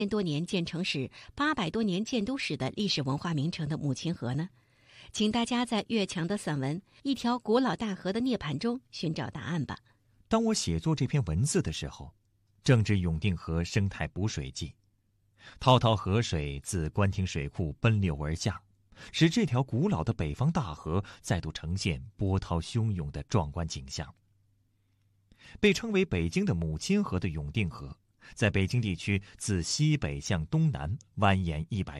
1000多年建城史、800多年建都史的历史文化名城的母亲河呢？请大家在岳强的散文《一条古老大河的涅槃》中寻找答案吧。 当我写作这篇文字的时候，正值永定河生态补水季，滔滔河水自官厅水库奔流而下，使这条古老的北方大河再度呈现波涛汹涌的壮观景象。被称为北京的母亲河的永定河，在北京地区自西北向东南蜿蜒100